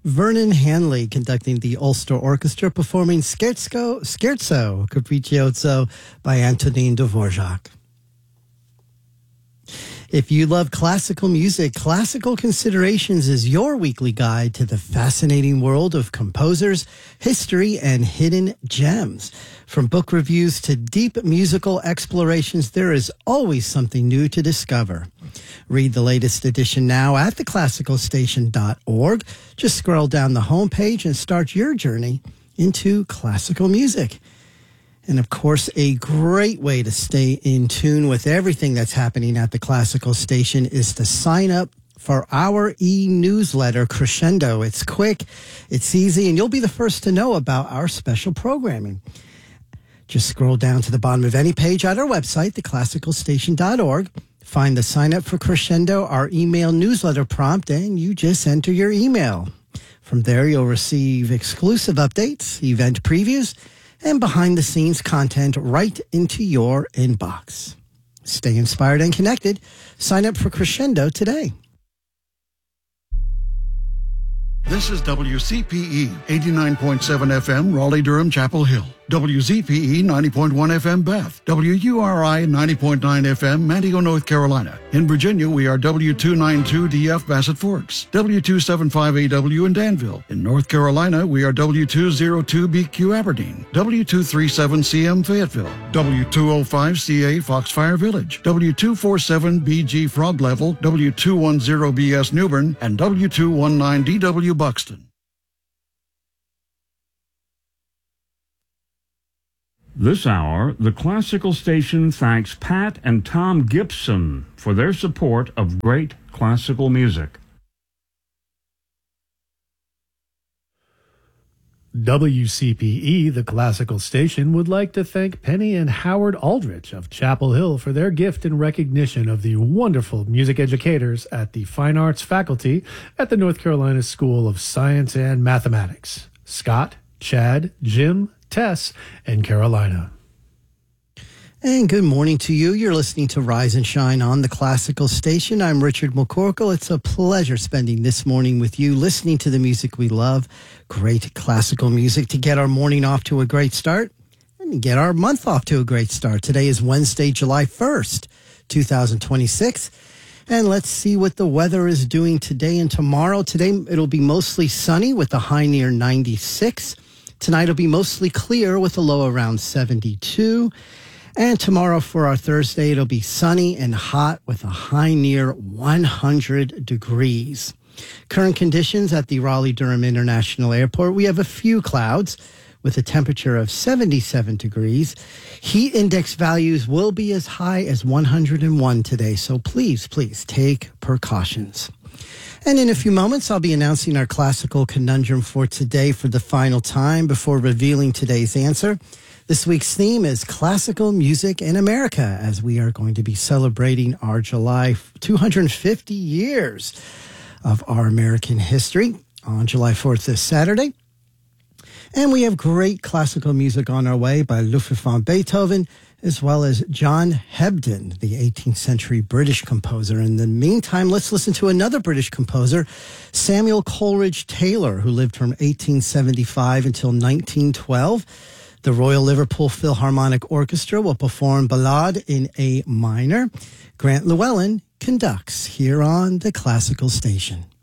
Vernon Hanley conducting the Ulster Orchestra, performing Scherzo Capriccioso by Antonin Dvorak. If you love classical music, Classical Considerations is your weekly guide to the fascinating world of composers, history, and hidden gems. From book reviews to deep musical explorations, there is always something new to discover. Read the latest edition now at theclassicalstation.org. Just scroll down the homepage and start your journey into classical music. And of course, a great way to stay in tune with everything that's happening at the Classical Station is to sign up for our e-newsletter, Crescendo. It's quick, it's easy, and you'll be the first to know about our special programming. Just scroll down to the bottom of any page at our website, theclassicalstation.org. Find the sign up for Crescendo, our email newsletter prompt, and you just enter your email. From there, you'll receive exclusive updates, event previews, and behind-the-scenes content right into your inbox. Stay inspired and connected. Sign up for Crescendo today. This is WCPE 89.7 FM, Raleigh-Durham, Chapel Hill. WZPE 90.1 FM, Bath. WURI 90.9 FM, Manteo, North Carolina. In Virginia, we are W292DF, Bassett Forks. W275AW in Danville. In North Carolina, we are W202BQ, Aberdeen. W237CM, Fayetteville. W205CA, Foxfire Village. W247BG, Frog Level. W210BS, Newbern. And W219DW, Buxton. This hour, the Classical Station thanks Pat and Tom Gibson for their support of great classical music. WCPE, the Classical Station, would like to thank Penny and Howard Aldrich of Chapel Hill for their gift in recognition of the wonderful music educators at the Fine Arts faculty at the North Carolina School of Science and Mathematics. Scott, Chad, Jim, Tess, and Carolina. And good morning to you. You're listening to Rise and Shine on the Classical Station. I'm Richard McCorkle. It's a pleasure spending this morning with you, listening to the music we love, great classical music to get our morning off to a great start and get our month off to a great start. Today is Wednesday, July 1st, 2026. And let's see what the weather is doing today and tomorrow. Today, it'll be mostly sunny with a high near 96. Tonight, it'll be mostly clear with a low around 72. And tomorrow for our Thursday, it'll be sunny and hot with a high near 100 degrees. Current conditions at the Raleigh-Durham International Airport, we have a few clouds with a temperature of 77 degrees. Heat index values will be as high as 101 today, so please take precautions. And in a few moments, I'll be announcing our classical conundrum for today for the final time before revealing today's answer. This week's theme is classical music in America, as we are going to be celebrating our July 250 years of our American history on July 4th this Saturday. And we have great classical music on our way by Ludwig van Beethoven, as well as John Hebden, the 18th century British composer. In the meantime, let's listen to another British composer, Samuel Coleridge Taylor, who lived from 1875 until 1912. The Royal Liverpool Philharmonic Orchestra will perform Ballade in A minor. Grant Llewellyn conducts here on the Classical Station.